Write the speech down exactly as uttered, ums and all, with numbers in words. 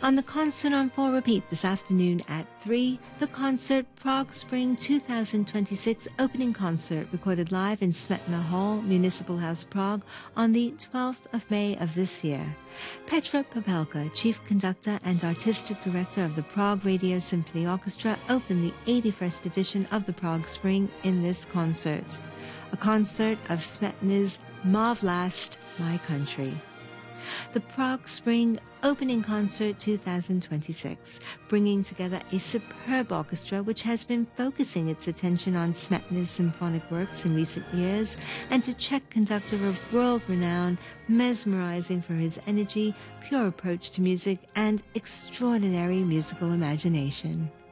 On the Concert on four repeat this afternoon at three, the concert Prague Spring two thousand twenty-six opening concert recorded live in Smetana Hall, Municipal House, Prague on the twelfth of May of this year. Petra Popelka, Chief Conductor and Artistic Director of the Prague Radio Symphony Orchestra, opened the eighty-first edition of the Prague Spring in this concert, a concert of Smetana's Ma Vlast, My Country. The Prague Spring Opening Concert two thousand twenty-six, bringing together a superb orchestra which has been focusing its attention on Smetana's symphonic works in recent years, and a Czech conductor of world renown, mesmerizing for his energy, pure approach to music, and extraordinary musical imagination.